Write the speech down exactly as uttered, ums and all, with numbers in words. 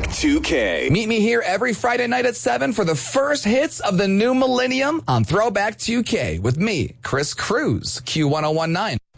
two K. Meet me here every Friday night at seven for the first hits of the new millennium on Throwback two K with me, Chris Cruz, Q ten nineteen.